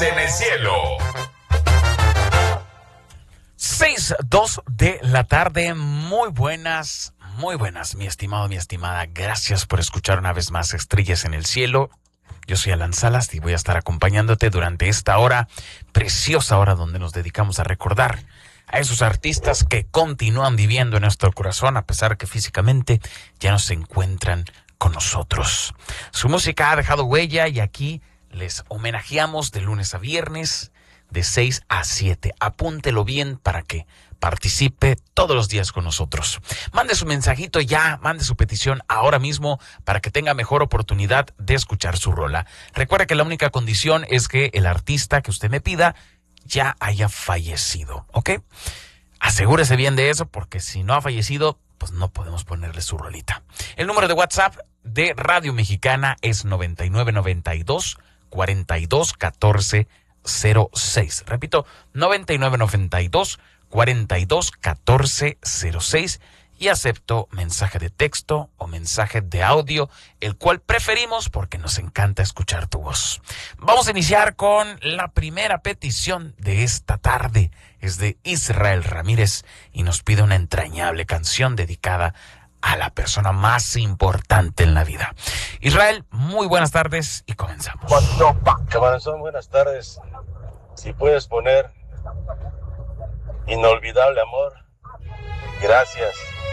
En el cielo. 6:02 de la tarde. Muy buenas, mi estimado, mi estimada. Gracias por escuchar una vez más Estrellas en el Cielo. Yo soy Alan Salas y voy a estar acompañándote durante esta hora, preciosa hora donde nos dedicamos a recordar a esos artistas que continúan viviendo en nuestro corazón a pesar que físicamente ya no se encuentran con nosotros. Su música ha dejado huella y aquí les homenajeamos de lunes a viernes de 6 a 7. Apúntelo bien para que participe todos los días con nosotros. Mande su mensajito ya, mande su petición ahora mismo para que tenga mejor oportunidad de escuchar su rola. Recuerde que la única condición es que el artista que usted me pida ya haya fallecido, ¿ok? Asegúrese bien de eso porque si no ha fallecido, pues no podemos ponerle su rolita. El número de WhatsApp de Radio Mexicana es 9992 42 14 06. Repito, 9992 42 14 06 y acepto mensaje de texto o mensaje de audio, el cual preferimos porque nos encanta escuchar tu voz. Vamos a iniciar con la primera petición de esta tarde. Es de Israel Ramírez y nos pide una entrañable canción dedicada a la persona más importante en la vida. Israel, muy buenas tardes y comenzamos. Camarazón, buenas tardes. Si puedes poner Inolvidable Amor, gracias.